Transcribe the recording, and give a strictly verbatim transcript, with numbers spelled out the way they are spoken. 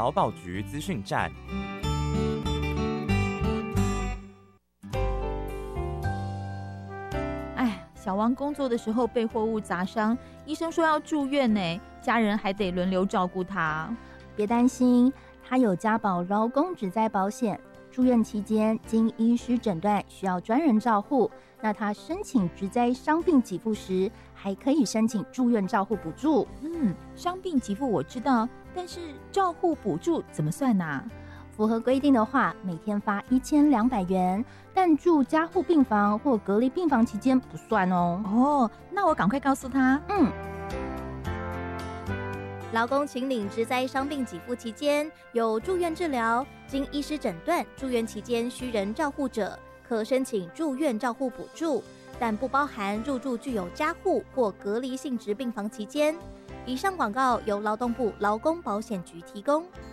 劳保局资讯站。 哎，小王工作的时候被货物砸伤，医生说要住院呢，家人还得轮流照顾他。 别担心，他有家保劳工职灾保险，住院期间经医师诊断需要专人照护，那他申请职灾伤病给付时，还可以申请住院照护补助。 嗯，伤病给付我知道，但是照护补助怎么算啊？ 符合规定的话，每天发一千两百元，但住加护病房或隔离病房期间不算哦。 哦，那我赶快告诉他。 嗯。 劳工请领职灾伤病给付期间，有住院治疗，经医师诊断住院期间需人照护者，可申请住院照护补助，但不包含入住具有加护或隔离性质病房期间。以上广告由劳动部劳工保险局提供。